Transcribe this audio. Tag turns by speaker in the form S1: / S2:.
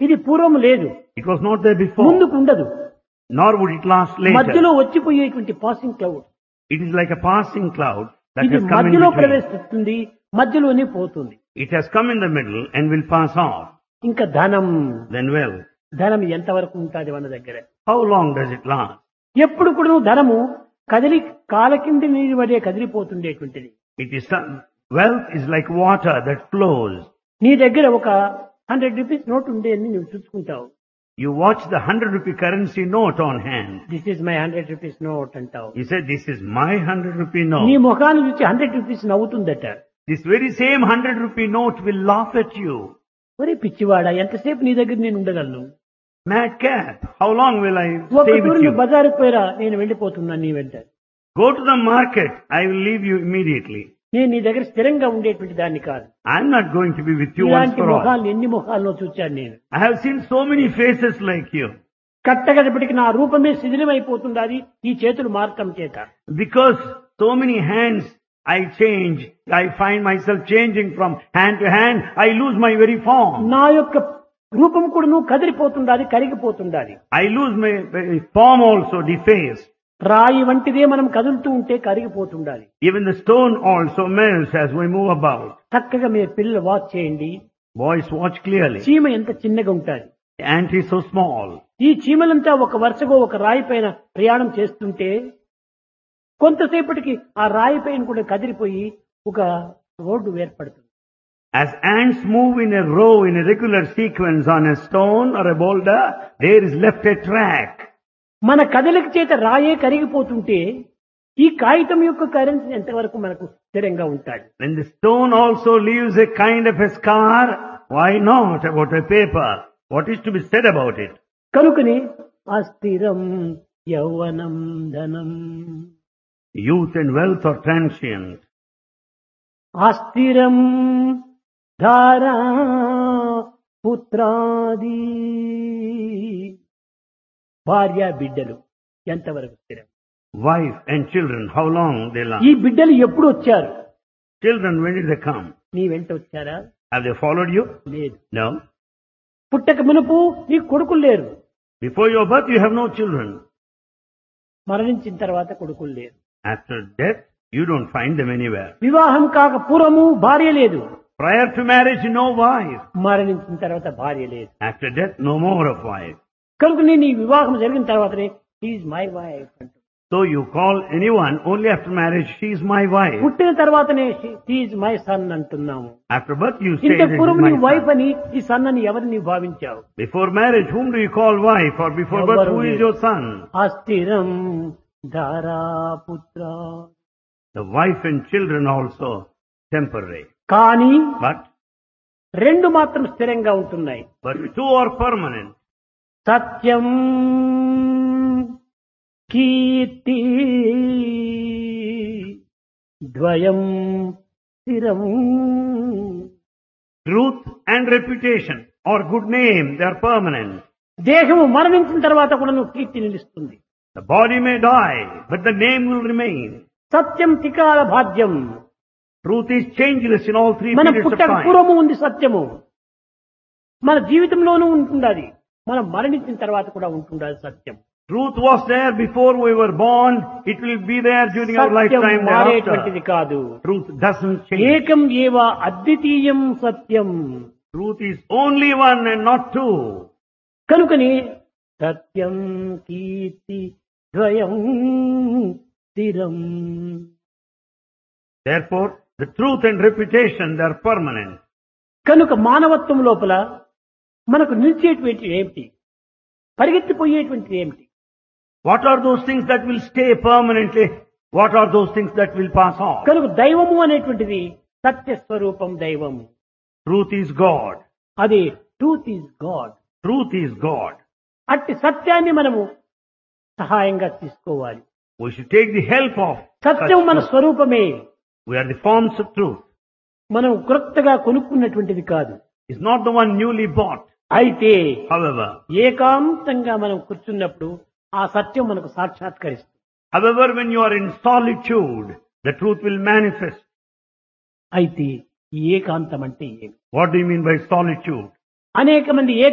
S1: ఇది పూర్వం లేదు,
S2: It was not there before,
S1: ముందుకు ఉండదు.
S2: nor would it last
S1: మధ్యలో
S2: later.
S1: వచ్చిపోయేటువంటి passing cloud.
S2: It is like a passing cloud that
S1: ఇది
S2: has come in
S1: మధ్యలో
S2: between.
S1: ప్రవేశిస్తుంది, మధ్యలోనే పోతుంది.
S2: It has come in the middle and will pass off.
S1: ఇంకా ధనం,
S2: Then wealth.
S1: ధనం ఎంతవరకు ఉంటుంది మన దగ్గర?
S2: How long does it last?
S1: ఎప్పుడు కూడా ధనము కదిలి కాల కింద నీరు వడే కదిలిపోతుండేటువంటిది.
S2: It is wealth is like water that flows.
S1: నీ దగ్గర ఒక 100 రూపీస్ నోట్ ఉండే అని నువ్వు చూసుకుంటావు.
S2: You watch the 100 rupee currency note on hand.
S1: This is my 100 rupees note అంటావు.
S2: You say, this is my 100 rupee
S1: నీ
S2: note.
S1: ముఖాన్ని చూసి 100 rupees నవ్వుతుందట.
S2: This very same 100 rupee note will laugh at you.
S1: ఒరే పిచ్చివాడా, ఎంతసేపు నీ దగ్గర నేను ఉండగలను?
S2: Madcap, how long will I
S1: ఒక
S2: stay with
S1: తూరు
S2: you?
S1: బజారుకు పోయిరా, నేను వెళ్ళిపోతున్నాను నీ వెంట.
S2: Go to the market, I will leave you immediately.
S1: నేను నీ దగ్గర స్థిరంగా ఉండేటువంటి దాన్ని కాదు.
S2: I'm not going to be with you once
S1: ఇలాంటి
S2: for all.
S1: ముఖాలు ఎన్ని ముఖాల్లో చూచాను నేను.
S2: I have seen so many faces like you.
S1: కట్టగడపటికి నా రూపమే శిథిలమైపోతుండాలి ఈ చేతులు మార్చడం చేత.
S2: Because so many hands I change, I find myself changing from hand to hand, I lose my very form.
S1: నా యొక్క రూపం కూడా నువ్వు కదిలిపోతుండాలి, కరిగిపోతుండాలి.
S2: I lose my form also, defaced.
S1: రాయి వంటిదే మనం కదులుతూ ఉంటే కరిగిపోతుండాలి.
S2: Even the stone also melts as we move about.
S1: చక్కగా మీ పిల్లలు వాచ్ చేయండి.
S2: Boys, watch clearly.
S1: చీమ ఎంత చిన్నగా ఉంటుంది.
S2: The ant is so small.
S1: ఈ చీమలంతా ఒక వరుసగా ఒక రాయి పైన ప్రయాణం చేస్తుంటే కొంతసేపటికి ఆ రాయి పైన కూడా కదిలిపోయి ఒక రోడ్డు ఏర్పడుతుంది.
S2: As ants move in a row in a regular sequence on a stone or a boulder, there is left a track.
S1: మన కదలిక చేత రాయే కరిగిపోతుంటే ఈ కాగితం యొక్క కరెన్సీ ఎంతవరకు మనకు స్థిరంగా ఉంటాడు.
S2: When the stone also leaves a kind of a scar, why not about a paper? What is to be said about it?
S1: కనుకనే అస్థిరం యౌవనం ధనం.
S2: Youth and wealth are transient.
S1: అస్థిరం ధారా పుత్రాది. భార్య బిడ్డలు ఎంతవరకు స్థిరం?
S2: Wife and children, how long they
S1: ఈ
S2: last?
S1: బిడ్డలు ఎప్పుడు వచ్చారు?
S2: Children, when did they come?
S1: నీ వెంట వచ్చారా?
S2: Have they followed you?
S1: లేదు.
S2: No.
S1: పుట్టక మునుపు నీకు కొడుకులు లేరు.
S2: Before your birth, you have no children.
S1: మరణించిన తర్వాత కొడుకులు లేరు.
S2: After death, you don't find them anywhere.
S1: వివాహం కాక పూర్వము భార్య లేదు.
S2: Prior to marriage, no wife.
S1: మరణించిన తర్వాత భార్య లేదు.
S2: After death, no more of wife.
S1: కనుక నీ వివాహం జరిగిన తర్వాతనే is my wife unto.
S2: So you call anyone only after marriage, she is my wife.
S1: పుట్టిన తర్వాతనే ఈజ్ మై సన్ అంటున్నాము.
S2: After birth, you say
S1: ఇంత
S2: that is
S1: పూర్వం నీ
S2: my
S1: వైఫ్
S2: son.
S1: అని ఈ సన్ అని ఎవరిని భావించావు?
S2: Before marriage, whom do you call wife? Or before birth, who is your son?
S1: అస్థిరం ధారాపుత్ర.
S2: The wife and children also temporary.
S1: కానీ
S2: But
S1: రెండు మాత్రం స్థిరంగా ఉంటున్నాయి.
S2: two are permanent.
S1: సత్యం కీర్తి ద్వయం స్థిరం.
S2: Truth and reputation or good name, they are permanent.
S1: దేహము మరణించిన తర్వాత కూడా నువ్వు కీర్తి నిలుస్తుంది.
S2: The body may die, but the name will remain.
S1: సత్యం త్రికాల భాగ్యం.
S2: Truth is changeless in all three
S1: మన
S2: periods of
S1: పుట్టక
S2: time.
S1: పూర్వము ఉంది సత్యము. మన జీవితంలోనూ ఉంటుండాలి, మనం మరణించిన తర్వాత కూడా ఉంటుండాలి సత్యం.
S2: Truth was there before we were born. It will be there during our
S1: Satyam
S2: lifetime
S1: మారేటువంటిది
S2: thereafter.
S1: కాదు.
S2: Truth doesn't change.
S1: ఏకం ఏవ అద్వితీయం సత్యం.
S2: Truth is only one and not two.
S1: కనుకని సత్యం కీర్తి ద్వయం స్థిరం.
S2: Therefore, the truth and reputation, they are permanent.
S1: కనుక మానవత్వం లోపల మనకు నిలిచేటువంటి ఏమిటి, పరిగెత్తిపోయేటువంటిది ఏమిటి?
S2: What are those things that will stay permanently? What are those things that will pass off?
S1: కనుక దైవము అనేటువంటిది సత్యస్వరూపం దైవం.
S2: Truth is God.
S1: అది truth is God.
S2: Truth is God.
S1: అట్టి సత్యాన్ని మనము సహాయంగా తీసుకోవాలి.
S2: We should take the help of
S1: Satyam
S2: such
S1: మన
S2: truth.
S1: స్వరూపమే.
S2: We are the forms of truth.
S1: మనం క్రొత్తగా కొనుక్కున్నటువంటిది కాదు.
S2: It's not the one newly bought.
S1: అయితే
S2: However,
S1: ఏకాంతంగా మనం కూర్చున్నప్పుడు ఆ సత్యం మనకు సాక్షాత్కరిస్తుంది.
S2: when you are in solitude, the truth will manifest.
S1: అయితే ఈ ఏకాంతం అంటే ఏమి?
S2: What do you mean by solitude?
S1: అనేక మంది